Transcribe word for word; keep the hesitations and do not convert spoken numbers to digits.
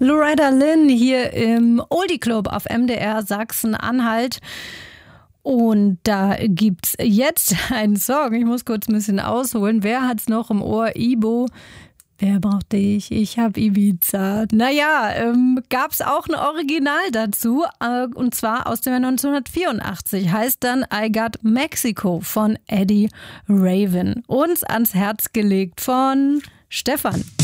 Loretta Lynn hier im Oldie Club auf M D R Sachsen-Anhalt. Und da gibt's jetzt einen Song. Ich muss kurz ein bisschen ausholen. Wer hat's noch im Ohr? Ibo. Wer braucht dich? Ich hab Ibiza. Naja, ähm, gab's auch ein Original dazu. Äh, und zwar aus dem Jahr neunzehnhundertvierundachtzig. Heißt dann I Got Mexico von Eddie Raven. Uns ans Herz gelegt von Stefan.